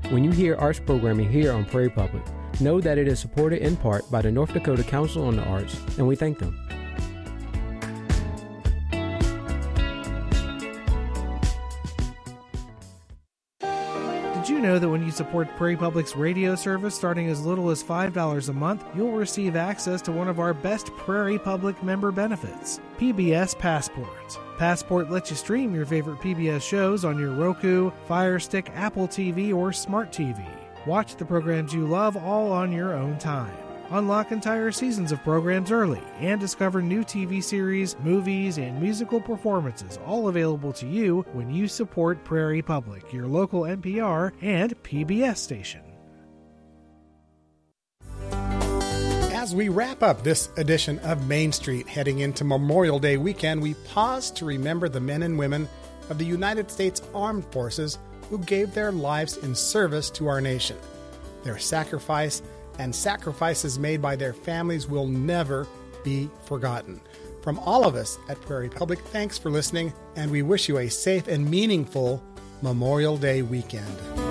When you hear arts programming here on Prairie Public, know that it is supported in part by the North Dakota Council on the Arts, and we thank them. Did you know that when you support Prairie Public's radio service starting as little as $5 a month, you'll receive access to one of our best Prairie Public member benefits, PBS Passport. Passport lets you stream your favorite PBS shows on your Roku, Fire Stick, Apple TV, or Smart TV. Watch the programs you love all on your own time. Unlock entire seasons of programs early and discover new TV series, movies, and musical performances, all available to you when you support Prairie Public, your local NPR and PBS station. As we wrap up this edition of Main Street heading into Memorial Day weekend, we pause to remember the men and women of the United States Armed Forces who gave their lives in service to our nation. Their sacrifice and sacrifices made by their families will never be forgotten. From all of us at Prairie Public, thanks for listening, and we wish you a safe and meaningful Memorial Day weekend.